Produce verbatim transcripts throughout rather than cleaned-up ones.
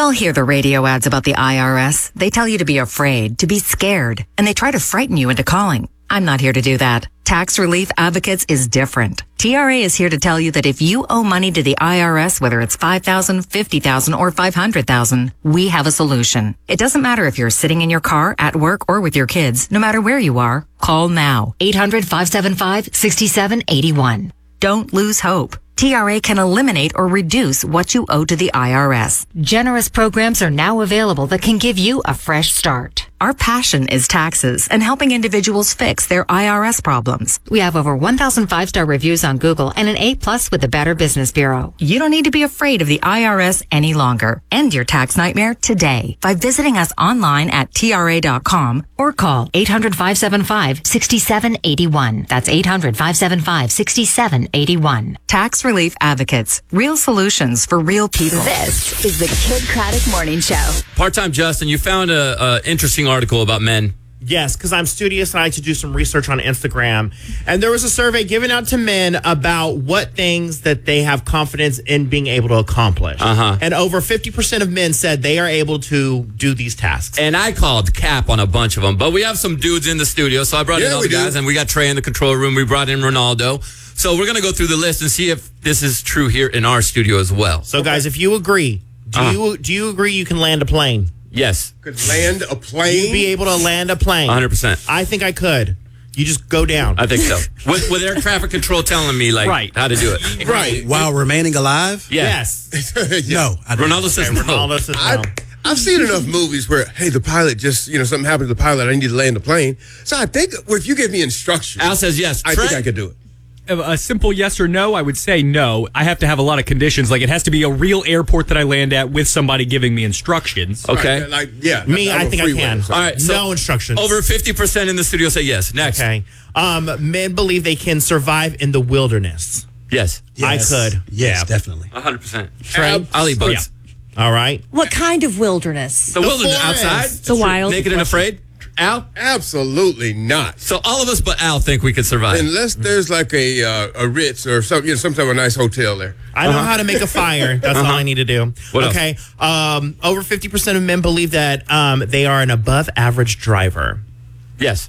all hear the radio ads about the I R S. They tell you to be afraid, to be scared, and they try to frighten you into calling. I'm not here to do that. Tax Relief Advocates is different. T R A is here to tell you that if you owe money to the I R S, whether it's five thousand dollars, fifty thousand dollars, or five hundred thousand dollars, we have a solution. It doesn't matter if you're sitting in your car, at work, or with your kids. No matter where you are, call now. eight hundred, five seven five, six seven eight one. Don't lose hope. T R A can eliminate or reduce what you owe to the I R S. Generous programs are now available that can give you a fresh start. Our passion is taxes and helping individuals fix their I R S problems. We have over one thousand five-star reviews on Google and an A plus with the Better Business Bureau. You don't need to be afraid of the I R S any longer. End your tax nightmare today by visiting us online at T R A dot com or call eight hundred, five seven five, six seven eight one. That's eight hundred, five seven five, six seven eight one. Tax Relief Advocates. Real solutions for real people. This is the Kid Craddock Morning Show. Part-time Justin, you found a, a interesting article about men. Yes, because I'm studious and I like to do some research on Instagram. And there was a survey given out to men about what things that they have confidence in being able to accomplish. Uh-huh. And over fifty percent of men said they are able to do these tasks. And I called cap on a bunch of them, but we have some dudes in the studio, so I brought Yeah, in all we the guys, do. and we got Trey in the control room. We brought in Ronaldo. So we're going to go through the list and see if this is true here in our studio as well. So, guys, if you agree, do Uh-huh. you do you agree you can land a plane? Yes, Could land a plane. You'd be able to land a plane. one hundred percent. I think I could. You just go down. I think so. with, with air traffic control telling me, like, Right. how to do it. Right. While remaining alive? Yeah. Yes. No. I don't. Ronaldo says no. Ronaldo says no. I, I've seen enough movies where, hey, the pilot just, you know, something happened to the pilot. I need to land the plane. So I think well, if you give me instructions, Al says yes. I Trey? think I could do it. A simple yes or no, I would say no. I have to have a lot of conditions. Like, it has to be a real airport that I land at with somebody giving me instructions. Okay. Right, like, yeah. Me, not- I not a think I freeway can. or something. All right. So no instructions. over fifty percent in the studio say yes. Next. Okay. Um, men believe they can survive in the wilderness. Yes. Yes. I could. Yes, Yeah. definitely. one hundred percent. Trey? I'll eat bugs. All right. What kind of wilderness? The, wilderness forest. outside. The wild. Naked and afraid. Al? Absolutely not. So all of us but Al think we could survive. Unless there's like a uh, a Ritz or some, you know, some type of nice hotel there. I know how to make a fire. That's all I need to do. What else? okay. Um, over fifty percent of men believe that um, they are an above average driver. Yes.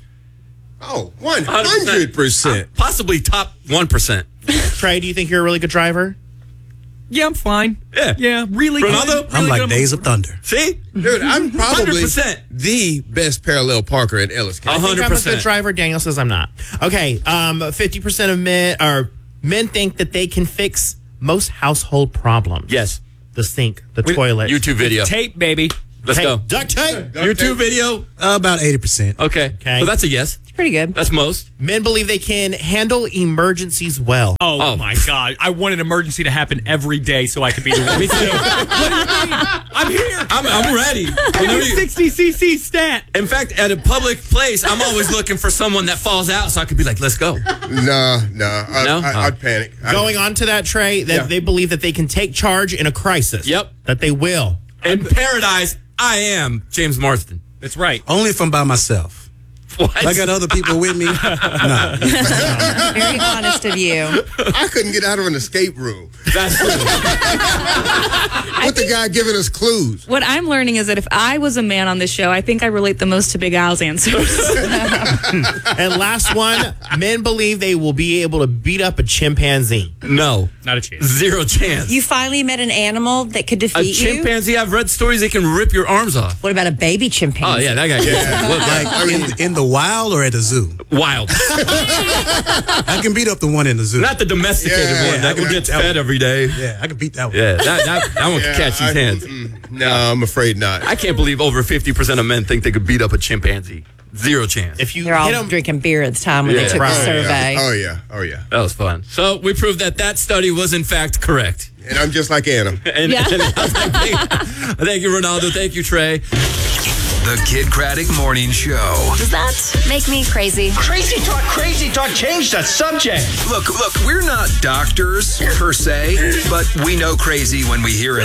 Oh, one hundred percent. Possibly top one percent. Trey, do you think you're a really good driver? Yeah, I'm fine. Yeah. Yeah, really Ronaldo? good. I'm Really like good. Days of Thunder. See? Dude, I'm probably one hundred percent. the best parallel parker in Ellis A County. I think hundred I'm a good percent. driver. Daniel says I'm not. Okay. Um, fifty percent of men or men think that they can fix most household problems. Yes. The sink, the toilet. YouTube video. Tape, baby. Let's Hey, go. duct tape. YouTube video. Uh, about eighty percent. Okay. Okay. So that's a yes. It's pretty good. That's most. Men believe they can handle emergencies well. Oh, Oh. my God. I want an emergency to happen every day so I could be the Me too. I'm here. I'm, I'm ready. I Whenever need you- sixty C C stat. In fact, at a public place, I'm always looking for someone that falls out so I could be like, let's go. Nah, nah. I, No? I, Oh. I'd panic. I- Going on to that, Trey, that Yeah. they believe that they can take charge in a crisis. Yep. That they will. In paradise, I am James Marston. That's right. Only if I'm by myself. What? If I got other people with me, nah. Very honest of you. I couldn't get out of an escape room That's true. with the guy giving us clues. What I'm learning is that if I was a man on this show, I think I relate the most to Big Al's answers. And last one, men believe they will be able to beat up a chimpanzee. No. Not a chance. Zero chance. You finally met an animal that could a defeat you? chimpanzee, I've read stories they can rip your arms off. What about a baby chimpanzee? Oh, yeah, that guy gets what, Like in, in the wild or at the zoo? wild. I can beat up the one in the zoo. Not the domesticated Yeah, one. yeah, That I one can- gets fed every day. Yeah, I can beat that one. Yeah, that, that, that one can catch I- these hands. mm, No, I'm afraid not. I can't believe over fifty percent of men think they could beat up a chimpanzee. Zero chance. If you They're all hit them, drinking beer at the time when Yeah. they took Right. the survey. Oh yeah, oh yeah. That was fun. So we proved that that study was in fact correct. And I'm just like Anna. And, Yeah. and thank, thank you, Ronaldo. Thank you, Trey. The Kid Craddock Morning Show. Does that make me crazy? Crazy talk, crazy talk, change the subject. Look, look, we're not doctors per se, but we know crazy when we hear it.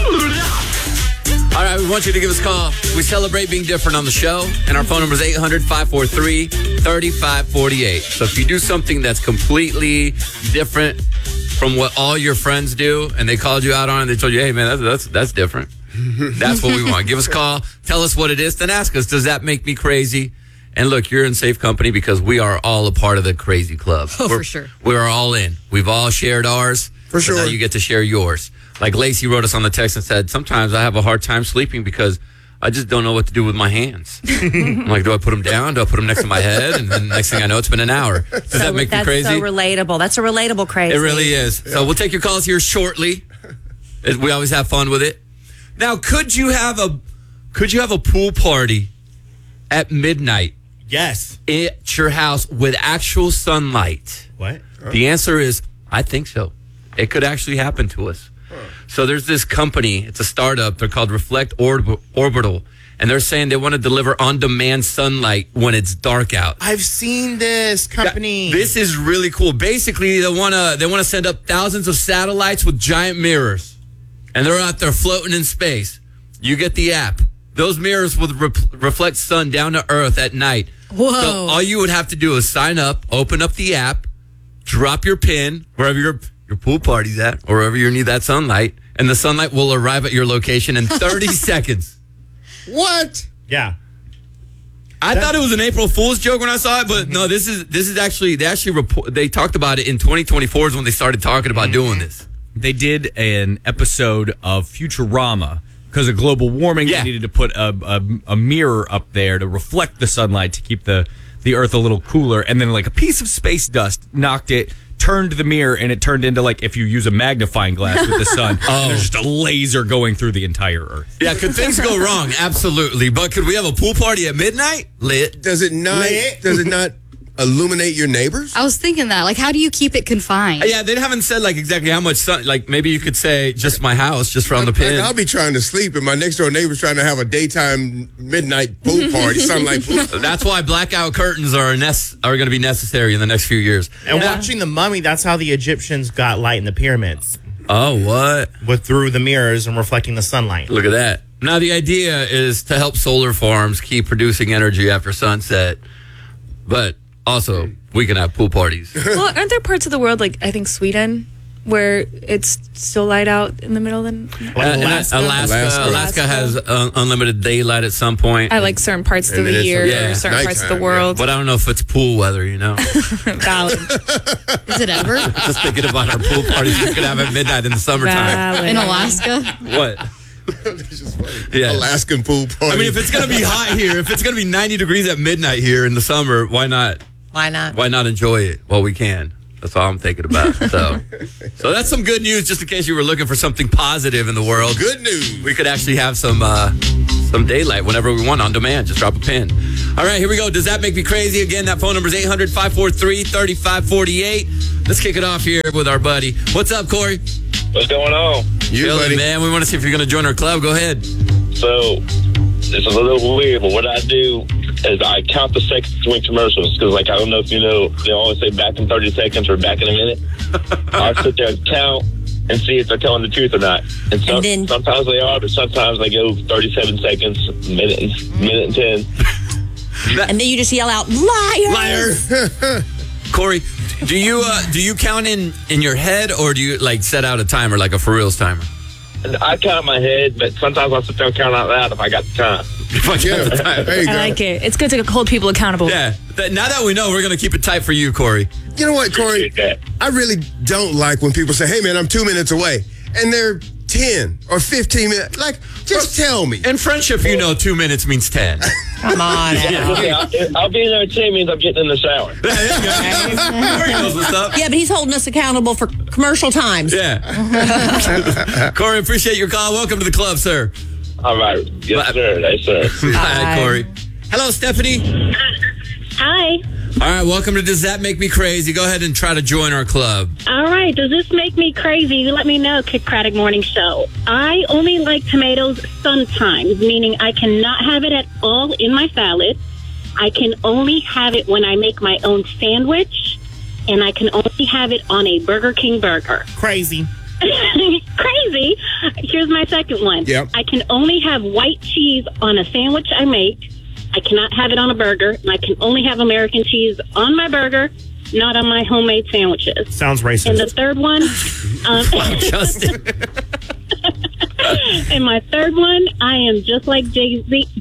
All right, we want you to give us a call. We celebrate being different on the show, and our phone number is eight hundred, five four three, three five four eight. So if you do something that's completely different from what all your friends do, and they called you out on it, they told you, hey, man, that's that's, that's different. That's what we want. Give us a call. Tell us what it is. Then ask us, does that make me crazy? And look, you're in safe company because we are all a part of the crazy club. Oh, We're- for sure. We are all in. We've all shared ours. For So now sure. you get to share yours. Like Lacey wrote us on the text and said, sometimes I have a hard time sleeping because I just don't know what to do with my hands. I'm like, do I put them down? Do I put them next to my head? And then next thing I know, it's been an hour. Does that make me That's crazy? so relatable. That's a relatable crazy. It really is. So we'll take your calls here shortly. It- We always have fun with it. Now, could you have a could you have a pool party at midnight Yes. at your house with actual sunlight? What? The answer is, I think so. It could actually happen to us. So there's this company, it's a startup, they're called Reflect Orb- Orbital, and they're saying they want to deliver on-demand sunlight when it's dark out. I've seen this company. This is really cool. Basically, they want to they want to send up thousands of satellites with giant mirrors, and they're out there floating in space. You get the app. Those mirrors will re- reflect sun down to Earth at night. Whoa. So all you would have to do is sign up, open up the app, drop your pin wherever your your pool party's at, or wherever you need that sunlight, and the sunlight will arrive at your location in thirty seconds. What? Yeah. I thought it was an April Fool's joke when I saw it, but no, this is this is actually they actually report, they talked about it in twenty twenty-four is when they started talking about doing this. They did an episode of Futurama because of global warming. Yeah. They needed to put a, a, a mirror up there to reflect the sunlight to keep the, the Earth a little cooler. And then like a piece of space dust knocked it, turned the mirror, and it turned into like if you use a magnifying glass with the sun. Oh. And there's just a laser going through the entire Earth. Yeah, could things go wrong? Absolutely. But could we have a pool party at midnight? Lit. Does it not? Lit. Does it not illuminate your neighbors? I was thinking that. Like, how do you keep it confined? Yeah, they haven't said like exactly how much sun. Like maybe you could say just my house, just around the Like, pin. I'll be trying to sleep, and my next door neighbor's trying to have a daytime midnight pool party, sunlight pool. That's why blackout curtains are a nec- are going to be necessary in the next few years. And watching the mummy, that's how the Egyptians got light in the pyramids. Oh, what? With through the mirrors and reflecting the sunlight. Look at that. Now the idea is to help solar farms keep producing energy after sunset, but also we can have pool parties. Well, aren't there parts of the world, like I think Sweden, where it's still light out in the middle of the night? Uh, and Alaska, Alaska, Alaska. Alaska has uh, unlimited daylight at some point. I like certain parts of And the then it's year, yeah, or certain parts of the nighttime, world. But I don't know if it's pool weather, you know. Valid. Is it ever? Just thinking about our pool parties we could have at midnight in the summertime. Valid. In Alaska? What? It's just funny. Yeah. Alaskan pool party. I mean, if it's gonna be hot here, if it's gonna be ninety degrees at midnight here in the summer, why not? Why not? Why not enjoy it while we can? That's all I'm thinking about. So, so that's some good news. Just in case you were looking for something positive in the world, good news. we could actually have some uh, some daylight whenever we want on demand. Just drop a pin. All right, here we go. Does that make me crazy? Again, that phone number is eight hundred, five four three, three five four eight. Let's kick it off here with our buddy. What's up, Corey? What's going on? You, Chilling, buddy. man. We want to see if you're going to join our club. Go ahead. So, this is a little weird, but what I do is I count the seconds between commercials because, like, I don't know if you know, they always say back in thirty seconds or back in a minute. I sit there and count and see if they're telling the truth or not. And, so, And then- sometimes they are, but sometimes they go thirty-seven seconds, minute, and, minute and ten. And then you just yell out, liar! Liar. Corey, do you uh, do you count in in your head or do you like set out a timer like a for reals timer? And I count in my head, but sometimes I sit there and count out loud if I got the time. If I Yeah, count the timer. there you I go. like it. It's good to hold people accountable. Yeah. That, now that we know, we're gonna keep it tight for you, Corey. You know what, Corey? Appreciate that. I really don't like when people say, "Hey, man, I'm two minutes away," and they're ten or fifteen minutes. Like, just tell me. In friendship, you know, two minutes means ten. Come on. Al. Okay, I'll, I'll be in there in ten means I'm getting in the shower. There you go. Corey knows what's up. Yeah, but he's holding us accountable for commercial times. Yeah. Corey, appreciate your call. Welcome to the club, sir. All right. Yes, sir. Yes, sir. Hi, Corey. Hello, Stephanie. Hi. All right, welcome to Does That Make Me Crazy? Go ahead and try to join our club. All right. Does this make me crazy? You let me know, Kick Craddock Morning Show. I only like tomatoes sometimes, meaning I cannot have it at all in my salad. I can only have it when I make my own sandwich, and I can only have it on a Burger King burger. Crazy. Crazy. Here's my second one. Yep. I can only have white cheese on a sandwich I make. I cannot have it on a burger, and I can only have American cheese on my burger. not on my homemade sandwiches. Sounds racist. And the third one, um, Justin. and my third one, I am just like J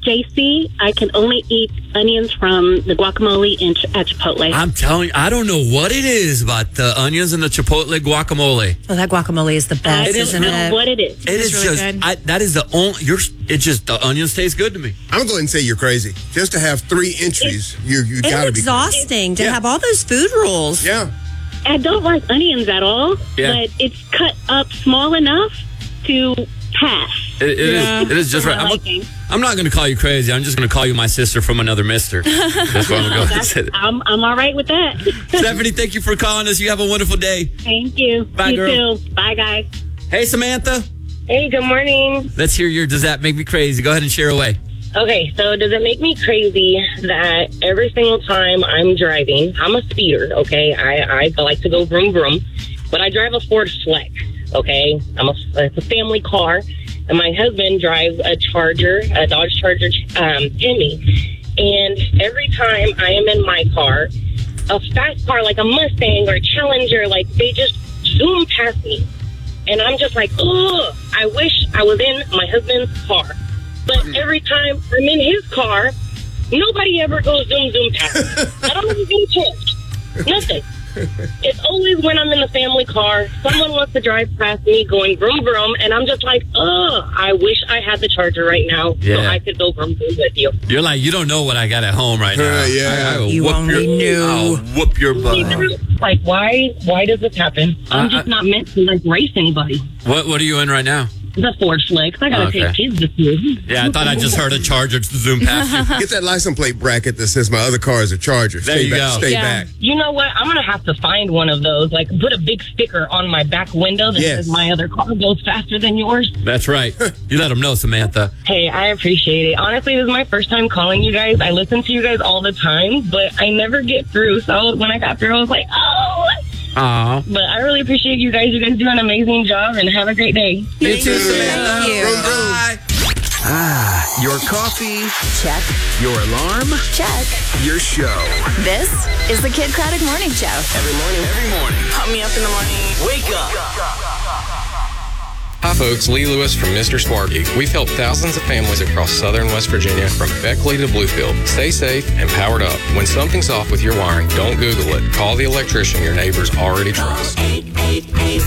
C. I can only eat onions from the guacamole in, at Chipotle. I'm telling you, I don't know what it is about the onions and the Chipotle guacamole. Oh, that guacamole is the best, I don't isn't know it? what it is. It is really just, good. I, that is the only, you're, it's just, the onions taste good to me. I'm going to go ahead and say you're crazy. Just to have three entries, you you It's got to be exhausting to Yeah. have all those food rules. Yeah. I don't like onions at all, Yeah. but it's cut up small enough to pass. It, it Yeah. is. It is just For right. my I'm, liking. I'm not going to call you crazy. I'm just going to call you my sister from another mister. That's what I'm going to That's- say. I'm, I'm all right with that. Stephanie, thank you for calling us. You have a wonderful day. Thank you. Bye, you girl. too. Bye, guys. Hey, Samantha. Hey, good morning. Let's hear your Does That Make Me Crazy? Go ahead and share away. Okay, so does it make me crazy that every single time I'm driving, I'm a speeder, okay? I, I like to go vroom vroom, but I drive a Ford Flex, okay? I'm a, it's a family car, and my husband drives a Charger, a Dodge Charger um, Jimmy. And every time I am in my car, a fast car like a Mustang or a Challenger, like they just zoom past me. And I'm just like, oh, I wish I was in my husband's car. But every time I'm in his car, nobody ever goes zoom, zoom past me. I don't even get a chance. Nothing. It's always when I'm in the family car, someone wants to drive past me going vroom, vroom, and I'm just like, oh, I wish I had the Charger right now so Yeah. I could go vroom, vroom with you. You're like, you don't know what I got at home right now. Uh, yeah. I, I will You whoop only your, knew. I'll whoop your butt. Like, why Why does this happen? I'm Uh, just I- not meant to, like, race anybody. What What are you in right now? The Ford Flex. I gotta Okay. take kids to school. Yeah, I thought I just heard a Charger zoom past you. Get that license plate bracket that says my other car is a Charger. There Stay you back. go. Stay Yeah. back. You know what? I'm gonna have to find one of those. Like, put a big sticker on my back window that Yes. says my other car goes faster than yours. That's right. You let them know, Samantha. Hey, I appreciate it. Honestly, this is my first time calling you guys. I listen to you guys all the time, but I never get through. So when I got through, I was like, oh. Aw. But I really appreciate you guys. You guys do an amazing job, and have a great day. You too, Samantha. you. Vroom, vroom. Bye. Ah, your coffee, Check. your alarm, Check. your show. This is the Kid Craddock Morning Show. Every morning. Every morning. Pump me up in the morning. Wake up. Hi folks, Lee Lewis from Mister Sparky. We've helped thousands of families across southern West Virginia from Beckley to Bluefield. Stay safe and powered up. When something's off with your wiring, don't Google it. Call the electrician your neighbors already trust. eight eight eight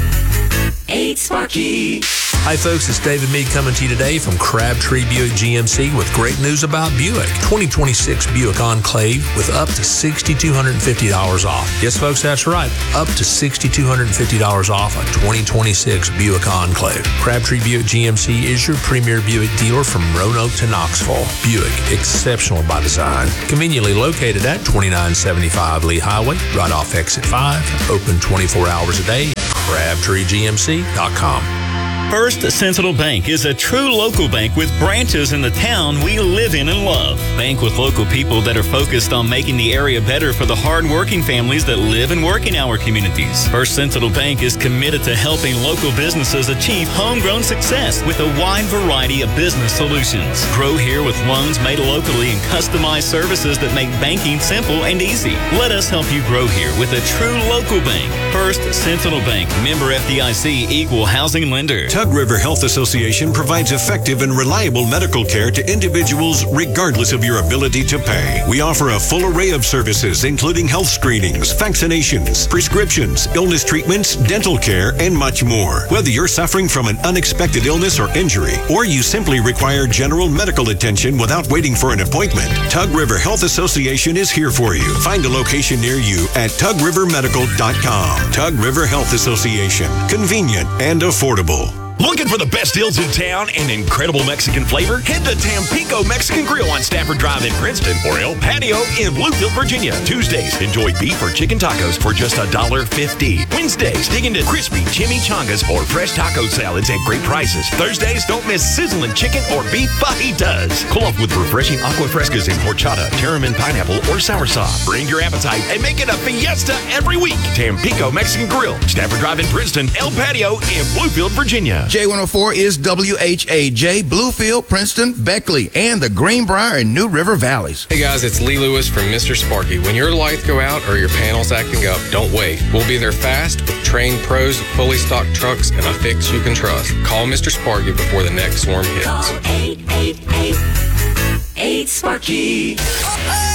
eight Sparky. Hi folks, it's David Meade coming to you today from Crabtree Buick G M C with great news about Buick. twenty twenty-six Buick Enclave with up to six thousand two hundred fifty dollars off. Yes folks, that's right. Up to six thousand two hundred fifty dollars off a twenty twenty-six Buick Enclave. Crabtree Buick G M C is your premier Buick dealer from Roanoke to Knoxville. Buick, exceptional by design. Conveniently located at twenty-nine seventy-five Lee Highway, right off exit five. Open twenty-four hours a day. crabtree G M C dot com. First Sentinel Bank is a true local bank with branches in the town we live in and love. Bank with local people that are focused on making the area better for the hard-working families that live and work in our communities. First Sentinel Bank is committed to helping local businesses achieve homegrown success with a wide variety of business solutions. Grow here with loans made locally and customized services that make banking simple and easy. Let us help you grow here with a true local bank. First Sentinel Bank, member F D I C, equal housing lender. Tug River Health Association provides effective and reliable medical care to individuals regardless of your ability to pay. We offer a full array of services, including health screenings, vaccinations, prescriptions, illness treatments, dental care, and much more. Whether you're suffering from an unexpected illness or injury, or you simply require general medical attention without waiting for an appointment, Tug River Health Association is here for you. Find a location near you at tug river medical dot com. Tug River Health Association. Convenient and affordable. Looking for the best deals in town and incredible Mexican flavor? Head to Tampico Mexican Grill on Stafford Drive in Princeton or El Patio in Bluefield, Virginia. Tuesdays, enjoy beef or chicken tacos for just one dollar fifty. Wednesdays, dig into crispy chimichangas or fresh taco salads at great prices. Thursdays, don't miss sizzling chicken or beef fajitas. Cool off with refreshing aqua frescas in horchata, tarramin pineapple, or soursop. Bring your appetite and make it a fiesta every week. Tampico Mexican Grill, Stafford Drive in Princeton, El Patio in Bluefield, Virginia. J one oh four is W H A J, Bluefield, Princeton, Beckley, and the Greenbrier and New River Valleys. Hey guys, it's Lee Lewis from Mister Sparky. When your lights go out or your panel's acting up, don't wait. We'll be there fast with trained pros, fully stocked trucks, and a fix you can trust. Call Mister Sparky before the next storm hits. Call eight eight eight, eight Sparky.